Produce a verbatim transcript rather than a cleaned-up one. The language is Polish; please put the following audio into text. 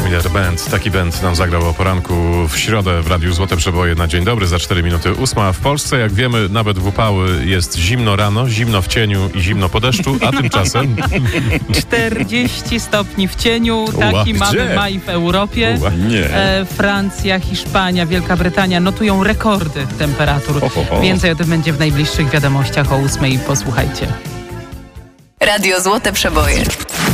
Miller Band. Taki band nam zagrał o poranku w środę w Radiu Złote Przeboje na Dzień Dobry za cztery minuty ósma. W Polsce, jak wiemy, nawet w upały jest zimno rano, zimno w cieniu i zimno po deszczu, a tymczasem... czterdzieści stopni w cieniu, taki Uła, mamy gdzie? maj w Europie. Uła, nie. E, Francja, Hiszpania, Wielka Brytania notują rekordy temperatur. Ho, ho, ho. Więcej o tym będzie w najbliższych wiadomościach o ósmej. Posłuchajcie. Radio Złote Przeboje.